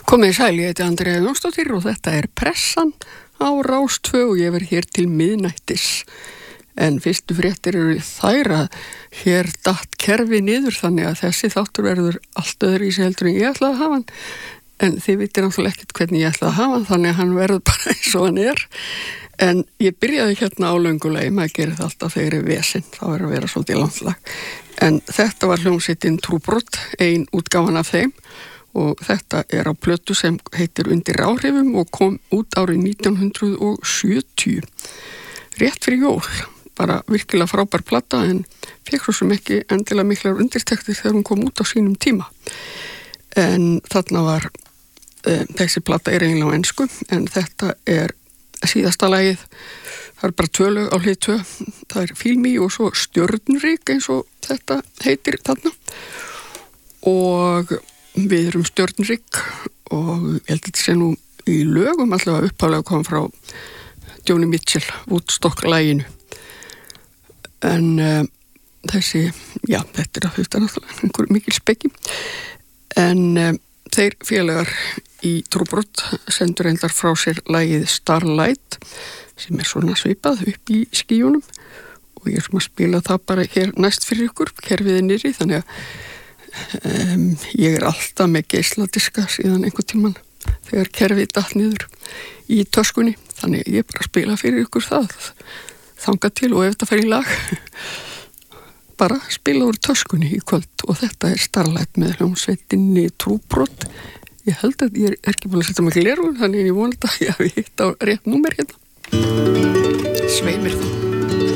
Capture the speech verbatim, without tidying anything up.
Komið sæl, ég heiti Andrea Jónsdóttir og þetta er Pressan á Rás tvö og ég verð hér til miðnættis. En fyrstu fréttir eru þær að hér datt kerfi niður þannig að þessi þáttur verður allt öðru í sig heldur en ég ætlaði að hafa hann. En þið vitir náttúrulega ekkert hvernig ég ætlaði að hafa hann þannig að hann verður bara eins og hann er. En ég byrjaði hérna á löngulegi, maður gerir það alltaf þegar er vesinn, þá er að vera svolítið landslag. En þetta var hljómsveitin Trúbrot, ein útgáfan af þeim. Og þetta er á plötu sem heitir Undir áhrifum og kom út árið nítján hundruð sjötíu. Rétt fyrir jól, bara virkilega frábær plata en fekk svo sem ekki endilega miklar undirtektir þegar hún kom út á sínum tíma. En þarna var, e, þessi plata er eiginlega á ensku en þetta er síðasta lagið, það er bara tvö lög á hlið tvö, það er Fílmi og svo Stjörnrík eins og þetta heitir þarna. Og við erum Stjörnrík og ég held að þetta sé nú í lögum allavega upphaflega kom frá Joni Mitchell, Woodstock-laginu. En uh, þessi, já, þetta er að hluta náttúrulega einhver mikil spekki. En uh, þeir félagar í Trúbrot sendur reyndar frá sér lagið Starlight sem er svona svipað upp í skíunum og ég er sem að spila það bara hér næst fyrir ykkur, kerfið er niðri þannig að Um, ég er alltaf með geisladiska síðan einhver tíman þegar kerfið datt niður í töskunni þannig ég bara spila fyrir ykkur það þangað til og ef þetta fer í lag bara spila úr töskunni í kvöld og þetta er Starlight með hljómsveitinni Trúbrot. Ég held að ég er ekki búin að setja mig glerun þannig ég vona þetta að ég hafi hitt á rétt númer hérna. Sveimir það.